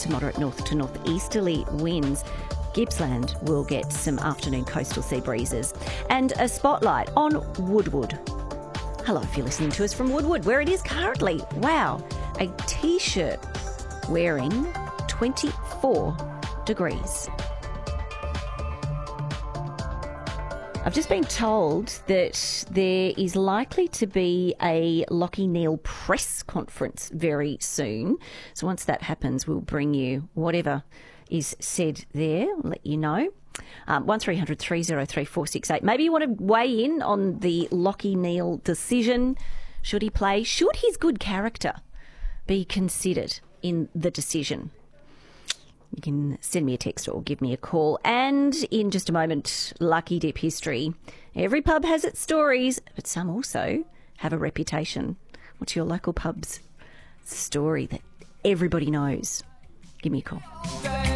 to moderate north to northeasterly winds. Gippsland will get some afternoon coastal sea breezes. And a spotlight on Woodwood. Hello, if you're listening to us from Woodwood, where it is currently. Wow, a T-shirt wearing 24 degrees. I've just been told that there is likely to be a Lachie Neale press conference very soon. So once that happens, we'll bring you whatever is said there. I'll let you know. 1300 303 468. Maybe you want to weigh in on the Lachie Neale decision. Should he play? Should his good character be considered in the decision? You can send me a text or give me a call. And in just a moment, Lucky Dip history. Every pub has its stories, but some also have a reputation. What's your local pub's story that everybody knows? Give me a call.